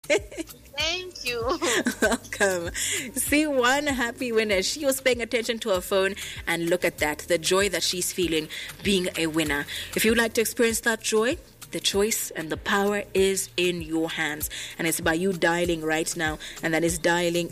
Thank you. Welcome. See, one happy winner. She was paying attention to her phone, and look at that, the joy that she's feeling being a winner. If you'd like to experience that joy, the choice and the power is in your hands, and it's by you dialing right now, and that is dialing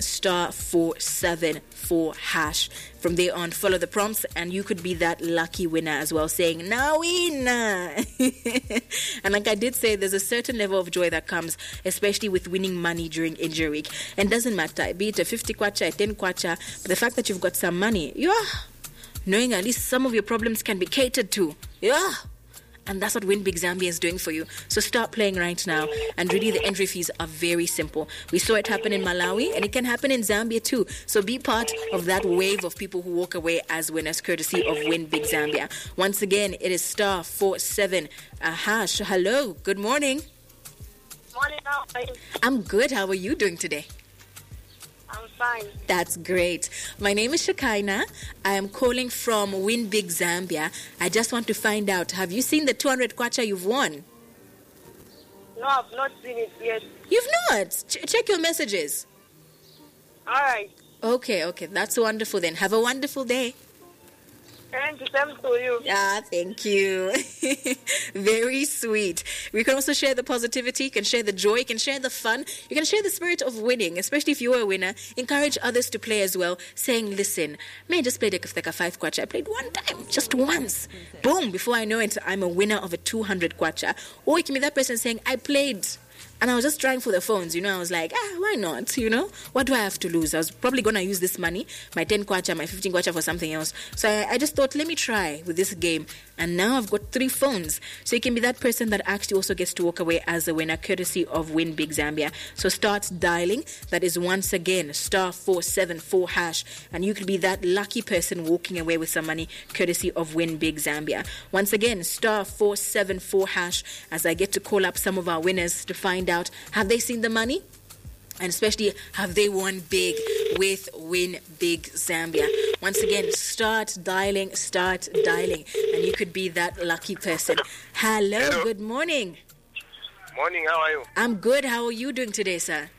*474#. From there on, follow the prompts, and you could be that lucky winner as well, saying "Nawina." And like I did say, there's a certain level of joy that comes, especially with winning money during injury week. And doesn't matter, be it a 50 kwacha, a 10 kwacha, but the fact that you've got some money, knowing at least some of your problems can be catered to, and that's what Win Big Zambia is doing for you. So start playing right now. And really, the entry fees are very simple. We saw it happen in Malawi, and it can happen in Zambia too. So be part of that wave of people who walk away as winners, courtesy of Win Big Zambia. Once again, it is *47#. Hello, good morning. Morning, how are you? I'm good. How are you doing today? I'm fine. That's great. My name is Shekinah. I am calling from Win Big Zambia. I just want to find out, have you seen the 200 kwacha you've won? No, I've not seen it yet. You've not? Check your messages. All right. Okay. That's wonderful then. Have a wonderful day. And the same to you. Thank you. Very sweet. We can also share the positivity, you can share the joy, you can share the fun, you can share the spirit of winning, especially if you're a winner. Encourage others to play as well, saying, listen, I just played a 5 kwacha. I played one time, just once. Boom, before I know it, I'm a winner of a 200 kwacha. Or it can be that person saying, I played, and I was just trying for the phones, I was like, why not, What do I have to lose? I was probably going to use this money, my 10 kwacha, my 15 kwacha for something else. So I just thought, let me try with this game. And now I've got 3 phones. So you can be that person that actually also gets to walk away as a winner, courtesy of Win Big Zambia. So start dialing. That is once again, *474#. And you could be that lucky person walking away with some money, courtesy of Win Big Zambia. Once again, *474#. As I get to call up some of our winners to find out, have they seen the money? And especially, have they won big with Win Big Zambia? Once again, start dialing, and you could be that lucky person. Hello. Good morning. Morning, how are you? I'm good. How are you doing today, sir?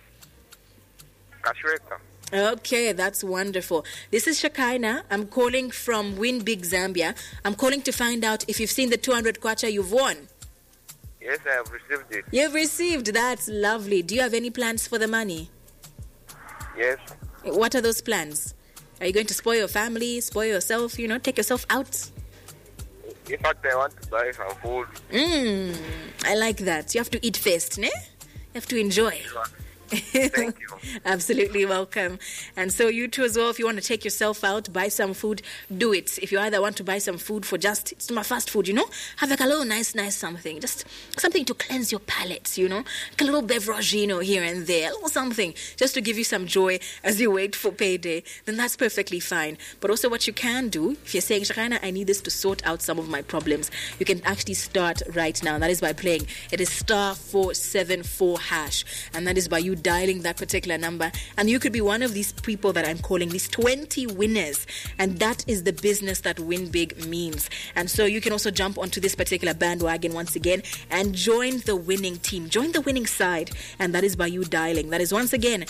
Kashweka. Okay, that's wonderful. This is Shekinah. I'm calling from Win Big Zambia. I'm calling to find out if you've seen the 200 kwacha you've won. Yes, I have received it. You've received. That's lovely. Do you have any plans for the money? Yes. What are those plans? Are you going to spoil your family, spoil yourself, take yourself out? In fact, I want to buy some food. I like that. You have to eat first, ne? You have to enjoy. Thank you. Absolutely welcome. And so you too as well, if you want to take yourself out, buy some food, do it. If you either want to buy some food for it's my fast food, have like a little nice something, just something to cleanse your palate, like a little beverage, here and there, a little something, just to give you some joy as you wait for payday, then that's perfectly fine. But also what you can do, if you're saying, Shekinah, I need this to sort out some of my problems, you can actually start right now. That is by playing. It is *474#, and that is by you dialing that particular number, and you could be one of these people that I'm calling, these 20 winners, and that is the business that Win Big means. And so you can also jump onto this particular bandwagon once again and join the winning team, join the winning side, and that is by you dialing. That is once again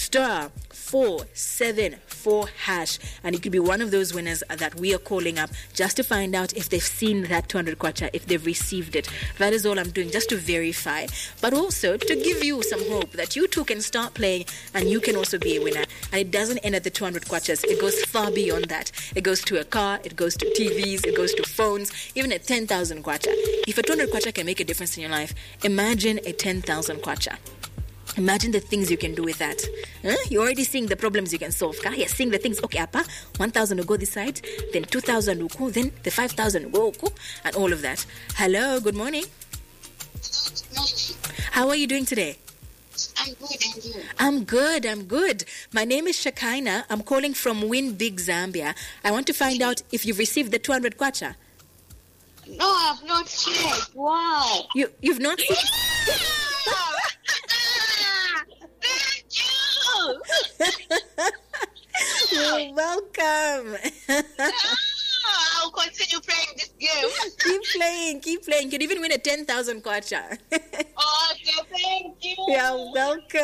*474#, and you could be one of those winners that we are calling up just to find out if they've seen that 200 kwacha, if they've received it. That is all I'm doing, just to verify, but also to give you some hope that you too can start playing and you can also be a winner. And it doesn't end at the 200 kwachas. It goes far beyond that. It goes to a car, it goes to TVs, it goes to phones, even a 10,000 kwacha. If a 200 kwacha can make a difference in your life, imagine a 10,000 kwacha. Imagine the things you can do with that. You're already seeing the problems you can solve. You're seeing the things, okay, 1,000 will go this side, then 2,000 will go, then the 5,000 will go, and all of that. Hello, good morning. How are you doing today? I'm good, and you? I'm good. My name is Shekinah. I'm calling from Win Big Zambia. I want to find out if you've received the 200 kwacha. No, I've not checked. Wow. You've not seen? Thank you. You're welcome. I'll continue playing this game. Keep playing. You can even win a 10,000 kwacha. Okay, thank you. You're welcome.